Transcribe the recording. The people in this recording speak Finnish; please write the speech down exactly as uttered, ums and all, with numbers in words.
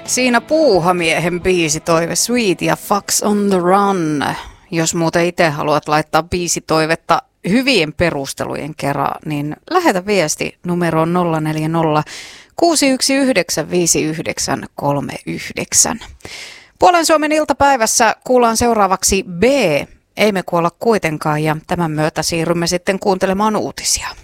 Siinä Puuhamiehen biisitoive Sweet ja Fox on the Run. Jos muuten itse haluat laittaa biisitoivetta hyvien perustelujen kerran, niin lähetä viesti numeroon nolla neljä nolla kuusi yksi yhdeksän viisi yhdeksän kolme yhdeksän. Puolen Suomen iltapäivässä kuullaan seuraavaksi B. Ei me kuolla kuitenkaan, ja tämän myötä siirrymme sitten kuuntelemaan uutisia.